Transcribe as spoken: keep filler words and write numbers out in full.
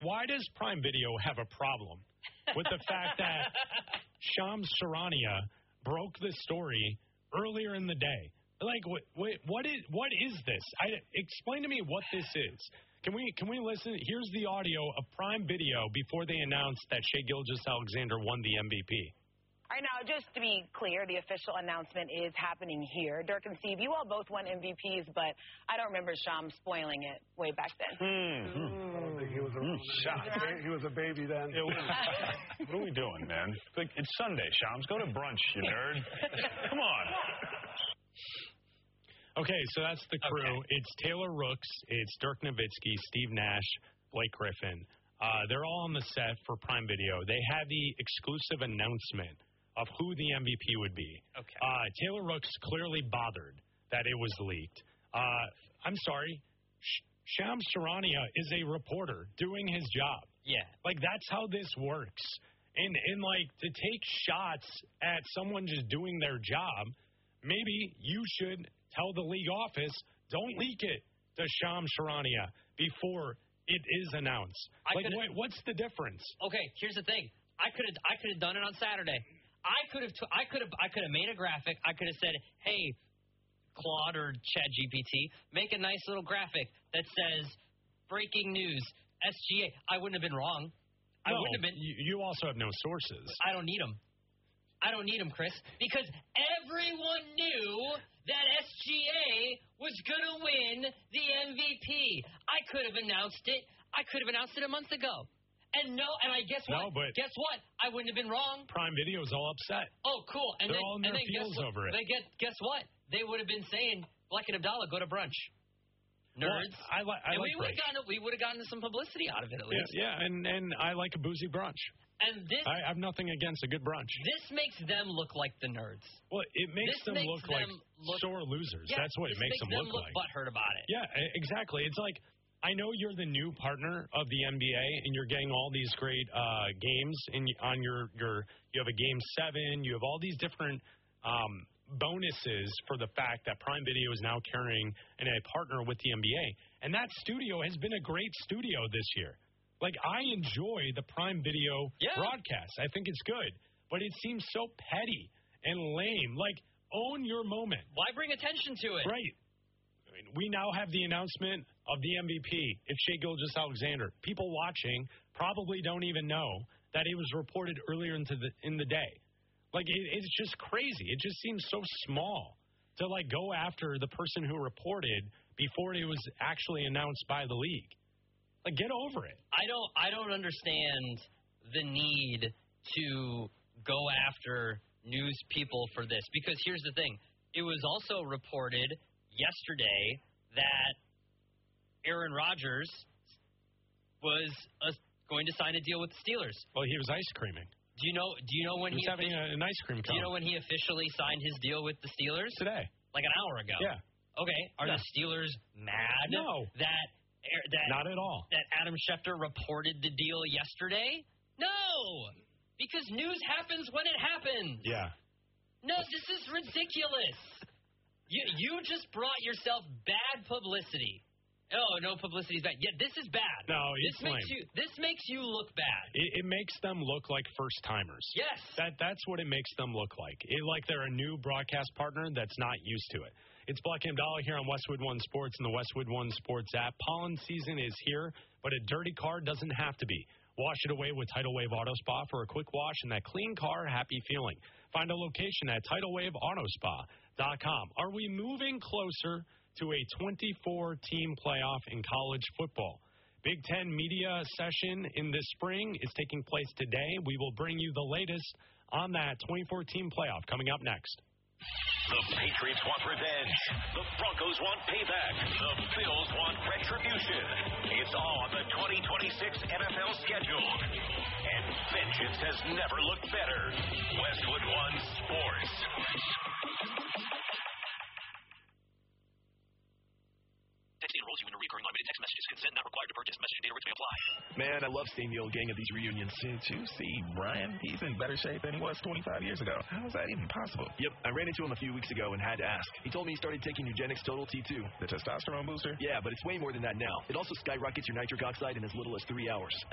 why does Prime Video have a problem with the fact that Shams Charania broke this story earlier in the day? Like, what, what is what is this? I, explain to me what this is. Can we can we listen? Here's the audio of Prime Video before they announced that Shai Gilgeous-Alexander won the M V P. All right, now, just to be clear, the official announcement is happening here. Dirk and Steve, you all both won M V Ps, but I don't remember Shams spoiling it way back then. Mm. Mm. I don't think he was a, mm. he was a baby then. Yeah, what, what are we doing, man? It's, like, it's Sunday, Shams. Go to brunch, you nerd. Come on. Okay, so that's the crew. Okay. It's Taylor Rooks, it's Dirk Nowitzki, Steve Nash, Blake Griffin. Uh, they're all on the set for Prime Video. They had the exclusive announcement of who the M V P would be. Okay. Uh, Taylor Rooks clearly bothered that it was leaked. Uh, I'm sorry. Sh- Shams Charania is a reporter doing his job. Yeah. Like, that's how this works. And, and like, to take shots at someone just doing their job, maybe you should tell the league office, don't leak it to Shams Charania before it is announced. I like, what, what's the difference? Okay, here's the thing. I could have I could have done it on Saturday. I could have t- I could have I could have made a graphic. I could have said, "Hey, Claude or ChatGPT, make a nice little graphic that says breaking news, S G A." I wouldn't have been wrong. I No, wouldn't have been. You, you also have no sources. I don't need them. I don't need them, Chris, because everyone knew that S G A was going to win the M V P. I could have announced it. I could have announced it a month ago. And no, and I guess what? No, but guess what? I wouldn't have been wrong. Prime Video's all upset. Oh, cool. And They're then, all in and their then guess feels what? over it. They get, guess what? They would have been saying, Black and Abdallah, go to brunch. Nerds. Well, I, li- I and like we would have brunch. gotten we would have gotten some publicity out of it at Yeah, least. yeah, and, and I like a boozy brunch. And this I have nothing against a good brunch. this makes them look like the nerds. Well, it makes This them makes look them like look- sore losers. Yeah, That's what it this makes, makes them look, look like. butthurt about it. Yeah, e- exactly. It's like, I know you're the new partner of the N B A, and you're getting all these great uh, games in, on your, your – you have a Game seven. You have all these different um, bonuses for the fact that Prime Video is now carrying and a partner with the N B A. And that studio has been a great studio this year. Like, I enjoy the Prime Video Yeah. broadcast. I think it's good. But it seems so petty and lame. Like, own your moment. Why bring attention to it? Right. I mean, we now have the announcement of the M V P. It's Shai Gilgeous-Alexander. People watching probably don't even know that it was reported earlier into the in the day. Like, it, it's just crazy. It just seems so small to, like, go after the person who reported before it was actually announced by the league. Like, get over it. I don't I don't understand the need to go after news people for this, because here's the thing. It was also reported yesterday that Aaron Rodgers was uh, going to sign a deal with the Steelers. Well, he was ice creaming. Do you know do you know when He he, was having offici- a, an ice cream Do cone you know when he officially signed his deal with the Steelers? today. Like an hour ago. Yeah. Okay. Are Yeah. the Steelers mad No. that that Not at all. that Adam Schefter reported the deal yesterday? No, because news happens when it happens. Yeah. No, this is ridiculous. You you just brought yourself bad publicity. Oh, no publicity is bad. Yeah, this is bad. No, this it's makes lame. you this makes you look bad. It, it makes them look like first timers. Yes. That that's what it makes them look like. It, like they're a new broadcast partner that's not used to it. It's Black and Abdallah here on Westwood One Sports and the Westwood One Sports app. Pollen season is here, but a dirty car doesn't have to be. Wash it away with Tidal Wave Auto Spa for a quick wash and that clean car happy feeling. Find a location at tidal wave auto spa dot com. Are we moving closer to a twenty-four team playoff in college football? Big Ten media session in this spring is taking place today. We will bring you the latest on that twenty-four team playoff coming up next. The Patriots want revenge. The Broncos want payback. The Bills want retribution. It's all on the twenty twenty-six N F L schedule. And vengeance has never looked better. Westwood One Sports. Texting enrolls you in a recurring automated text messages. Consent not required to purchase. Message and data rates may apply. Man, I love seeing the old gang at these reunions. Did you see Brian? He's in better shape than he was twenty-five years ago. How is that even possible? Yep, I ran into him a few weeks ago and had to ask. He told me he started taking Nugenix Total T two. The testosterone booster? Yeah, but it's way more than that now. It also skyrockets your nitric oxide in as little as three hours.